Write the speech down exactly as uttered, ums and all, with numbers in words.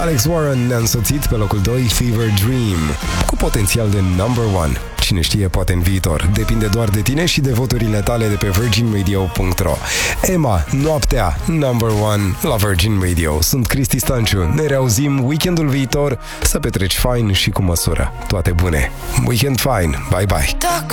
Alex Warren ne-a însoțit pe locul doi, Fever Dream, cu potențial de number one. Cine știe, poate în viitor. Depinde doar de tine și de voturile tale de pe virgin radio punct ro. Emma, Noaptea, number one la Virgin Radio. Sunt Cristi Stanciu. Ne reauzim weekendul viitor. Să petreci fain și cu măsură. Toate bune. Weekend fain. Bye bye.